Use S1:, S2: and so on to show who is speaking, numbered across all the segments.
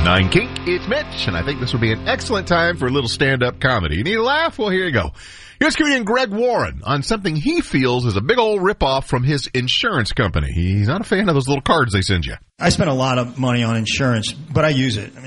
S1: 1019 Kink, it's Mitch, and I think this would be an excellent time for a little stand-up comedy. You need a laugh? Well, here you go. Here's comedian Greg Warren on something he feels is a big old ripoff from his insurance company. He's not a fan of those little cards they send you.
S2: I spend a lot of money on insurance, but I use it.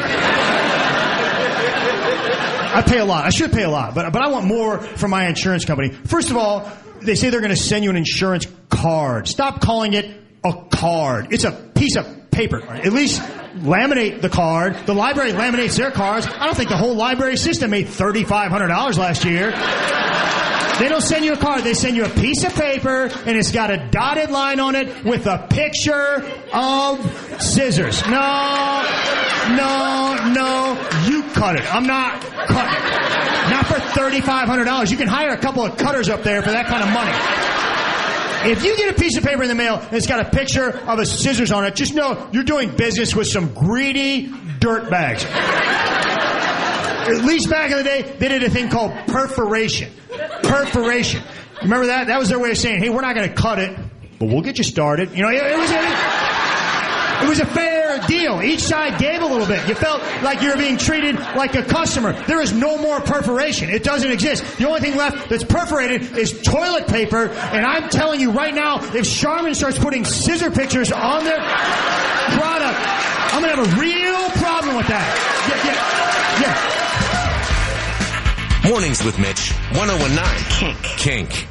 S2: I pay a lot. I should pay a lot, but I want more from my insurance company. First of all, they say they're going to send you an insurance card. Stop calling it a card. It's a piece of paper. At least laminate the card. The library laminates their cards. I don't think the whole library system made $3,500 last year. They don't send you a card. They send you a piece of paper, and it's got a dotted line on it with a picture of scissors. No. You cut it. I'm not cutting it. Not for $3,500. You can hire a couple of cutters up there for that kind of money. If you get a piece of paper in the mail and it's got a picture of a scissors on it, just know you're doing business with some greedy dirtbags. At least back in the day, they did a thing called perforation. Perforation. Remember that? That was their way of saying, hey, we're not going to cut it, but we'll get you started. You know, it was a fair deal. Each side gave a little bit. You felt like you were being treated like a customer. There is no more perforation. It doesn't exist. The only thing left that's perforated is toilet paper. And I'm telling you right now, if Charmin starts putting scissor pictures on their product, I'm going to have a real problem with that. Yeah.
S3: Mornings with Mitch, 1019 Kink.